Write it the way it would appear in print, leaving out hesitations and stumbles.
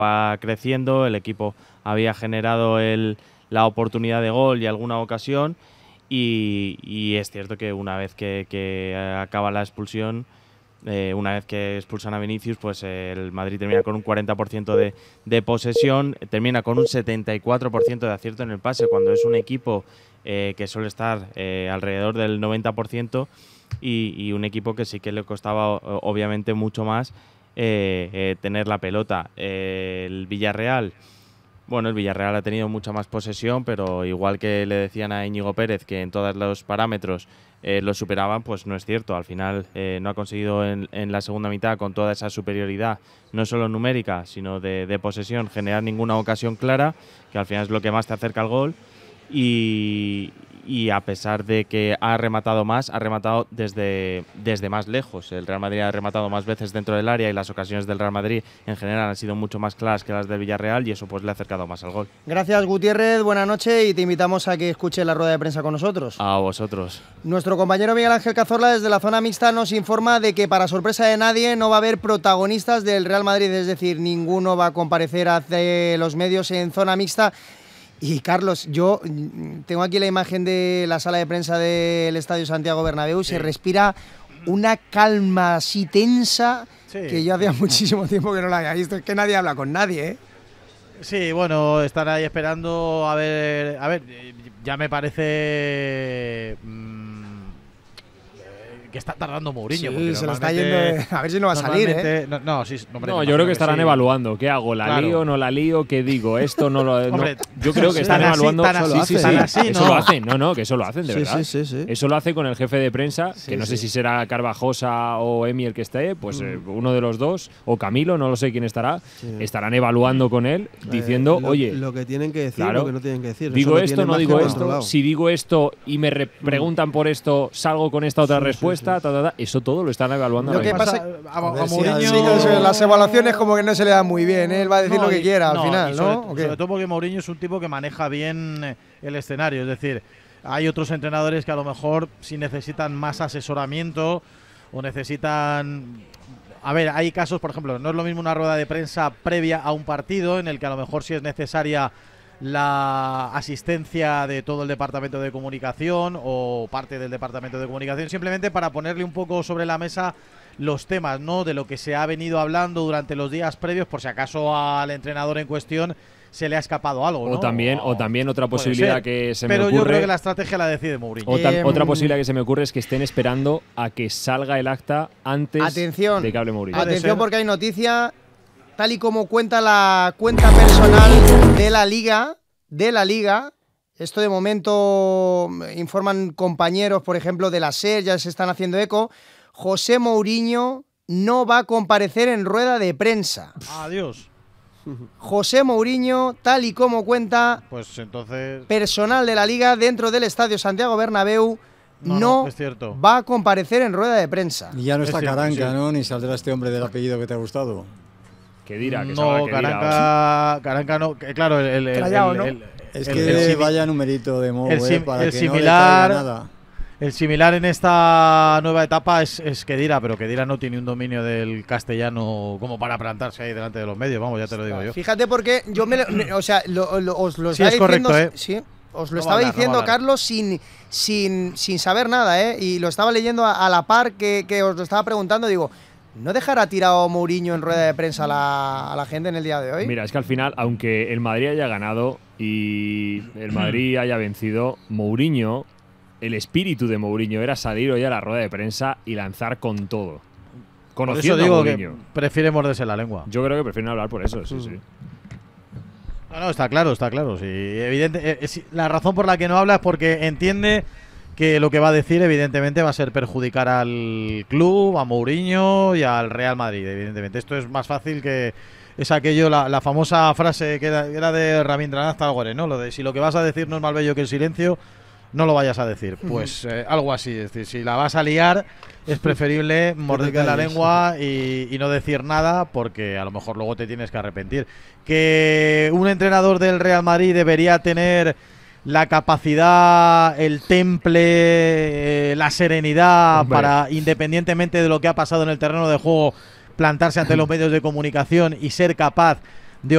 estaba creciendo, el equipo había generado la oportunidad de gol y alguna ocasión, y es cierto que una vez que acaba la expulsión, una vez que expulsan a Vinicius, pues el Madrid termina con un 40% de posesión, termina con un 74% de acierto en el pase, cuando es un equipo que suele estar alrededor del 90%, y un equipo que sí que le costaba obviamente mucho más tener la pelota. El Villarreal ha tenido mucha más posesión, pero igual que le decían a Íñigo Pérez que en todos los parámetros lo superaban, pues no es cierto. Al final no ha conseguido en la segunda mitad, con toda esa superioridad, no solo numérica, sino de posesión, generar ninguna ocasión clara, que al final es lo que más te acerca al gol. Y a pesar de que ha rematado más, ha rematado desde más lejos. El Real Madrid ha rematado más veces dentro del área, y las ocasiones del Real Madrid en general han sido mucho más claras que las del Villarreal, y eso pues le ha acercado más al gol. Gracias, Gutiérrez, buenas noches, y te invitamos a que escuches la rueda de prensa con nosotros. A vosotros. Nuestro compañero Miguel Ángel Cazorla, desde la zona mixta, nos informa de que, para sorpresa de nadie, no va a haber protagonistas del Real Madrid, es decir, ninguno va a comparecer ante los medios en zona mixta. Y Carlos, yo tengo aquí la imagen de la sala de prensa del Estadio Santiago Bernabéu, se respira una calma así tensa, que yo hacía muchísimo tiempo que no la había visto. Es que nadie habla con nadie, ¿eh? Sí, bueno, están ahí esperando a ver, ya me parece que está tardando Mourinho. Sí, se lo está yendo, a ver si no va a salir, ¿eh? No, yo creo que estarán evaluando. ¿Qué hago? ¿La lío, no la lío? ¿Qué digo? Esto no lo… Hombre, yo creo que están evaluando… Eso lo hacen, que eso lo hacen, de verdad. Sí. Eso lo hace con el jefe de prensa, que no sé si será Carvajosa o Emi el que esté, pues uno de los dos, o Camilo, no lo sé quién estará. Estarán evaluando con él, diciendo, oye… Lo que tienen que decir, claro, lo que no tienen que decir. Digo esto, no digo esto. Si digo esto y me preguntan por esto, salgo con esta otra respuesta. Eso todo lo están evaluando. Lo que pasa a Mourinho, las evaluaciones como que no se le dan muy bien, ¿eh? Él va a decir lo que quiera al final, ¿no? Sobre todo porque Mourinho es un tipo que maneja bien el escenario. Es decir, hay otros entrenadores que a lo mejor si necesitan más asesoramiento o necesitan… A ver, hay casos, por ejemplo, no es lo mismo una rueda de prensa previa a un partido, en el que a lo mejor sí es necesaria la asistencia de todo el departamento de comunicación o parte del departamento de comunicación, simplemente para ponerle un poco sobre la mesa los temas, ¿no?, de lo que se ha venido hablando durante los días previos, por si acaso al entrenador en cuestión se le ha escapado algo, ¿no? O también otra posibilidad que se me ocurre… Pero yo creo que la estrategia la decide Mourinho. Otra posibilidad que se me ocurre es que estén esperando a que salga el acta antes de que hable Mourinho. Atención, porque hay noticia. Tal y como cuenta la cuenta personal de la Liga, esto de momento informan compañeros, por ejemplo, de la SER, ya se están haciendo eco, José Mourinho no va a comparecer en rueda de prensa. Adiós. José Mourinho, tal y como cuenta pues entonces… personal de la Liga dentro del Estadio Santiago Bernabéu, no es cierto, va a comparecer en rueda de prensa. Y ya no está Caranca, ¿no? Ni saldrá este hombre del apellido que te ha gustado. ¿Qué dirá? No, Caranca no. Claro, es que vaya numerito de modo, para que similar, no le nada. El similar en esta nueva etapa es Kedira, pero Kedira no tiene un dominio del castellano como para plantarse ahí delante de los medios, vamos, ya te lo digo yo. Fíjate, porque yo os lo sí, estaba es correcto, diciendo, sí, os lo estaba diciendo, Carlos, sin saber nada, y lo estaba leyendo a la par que os lo estaba preguntando, digo… ¿No dejará tirado Mourinho en rueda de prensa a la gente en el día de hoy? Mira, es que al final, aunque el Madrid haya ganado y el Madrid haya vencido, Mourinho, el espíritu de Mourinho era salir hoy a la rueda de prensa y lanzar con todo. Conociendo por eso digo a Mourinho. Que prefiere morderse la lengua. Yo creo que prefieren hablar por eso, sí. No, está claro. Sí, evidente. La razón por la que no habla es porque entiende que lo que va a decir evidentemente va a ser perjudicar al club, a Mourinho y al Real Madrid, evidentemente. Esto es más fácil que… Es aquello, la famosa frase que era de Rabindranath Tagore, ¿no? Lo de si lo que vas a decir no es más bello que el silencio, no lo vayas a decir. Pues algo así, es decir, si la vas a liar es preferible morderte la lengua y no decir nada, porque a lo mejor luego te tienes que arrepentir. Que un entrenador del Real Madrid debería tener la capacidad, el temple, la serenidad para, independientemente de lo que ha pasado en el terreno de juego, plantarse ante los medios de comunicación y ser capaz